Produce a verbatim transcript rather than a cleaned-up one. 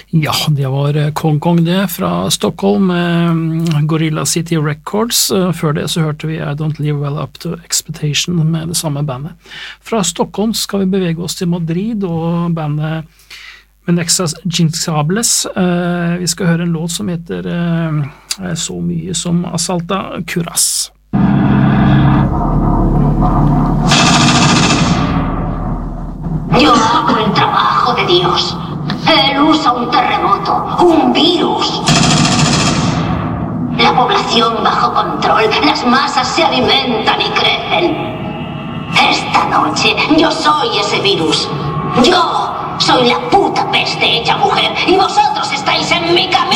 Ja, det var Kong Kong det, fra Stockholm, med Gorilla City Records. Før det så hørte vi I Don't Live Well Up to Expectation med det samme bandet. Fra Stockholm skal vi bevege oss til Madrid, og bandet Menexas Jinxables. Vi skal høre en låt som heter så mye som Asalta Curas. Yo hago el trabajo de Dios. Él usa un terremoto, un virus. La población bajo control, las masas se alimentan y crecen. Esta noche yo soy ese virus. Yo soy la puta peste hecha mujer y vosotros estáis en mi camino.